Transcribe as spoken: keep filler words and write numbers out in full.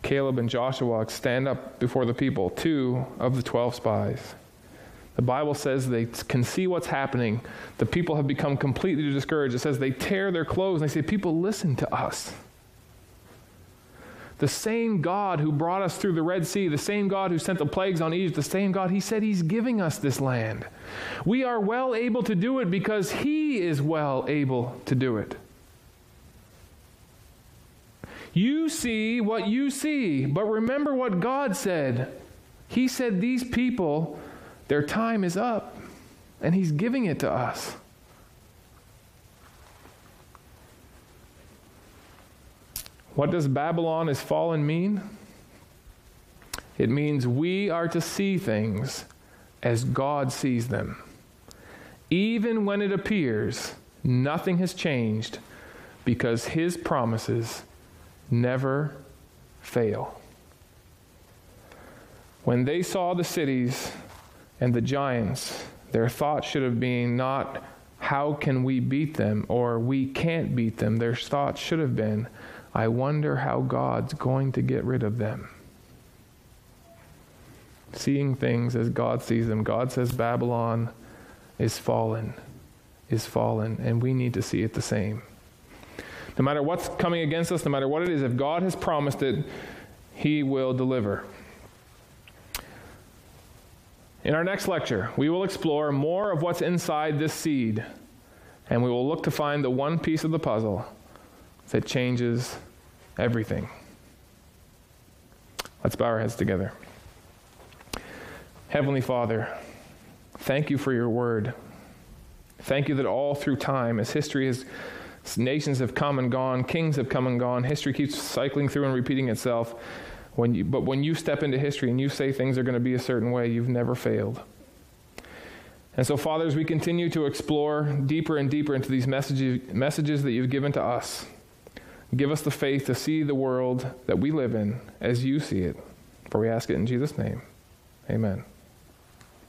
Caleb and Joshua stand up before the people, two of the twelve spies. The Bible says they can see what's happening. The people have become completely discouraged. It says they tear their clothes and they say, people, listen to us. The same God who brought us through the Red Sea, the same God who sent the plagues on Egypt, the same God, he said he's giving us this land. We are well able to do it because he is well able to do it. You see what you see, but remember what God said. He said these people, their time is up, and he's giving it to us. What does Babylon is fallen mean? It means we are to see things as God sees them. Even when it appears nothing has changed, because his promises never fail. When they saw the cities and the giants, their thought should have been not, how can we beat them, or we can't beat them. Their thought should have been, I wonder how God's going to get rid of them. Seeing things as God sees them. God says Babylon is fallen, is fallen, and we need to see it the same. No matter what's coming against us, no matter what it is, if God has promised it, he will deliver. In our next lecture, we will explore more of what's inside this seed, and we will look to find the one piece of the puzzle that changes everything. Let's bow our heads together. Heavenly Father, thank you for your word. Thank you that all through time, as history has, nations have come and gone, kings have come and gone, history keeps cycling through and repeating itself. When you, but when you step into history and you say things are going to be a certain way, you've never failed. And so, Father, as we continue to explore deeper and deeper into these messages, messages that you've given to us, give us the faith to see the world that we live in as you see it. For we ask it in Jesus' name. Amen.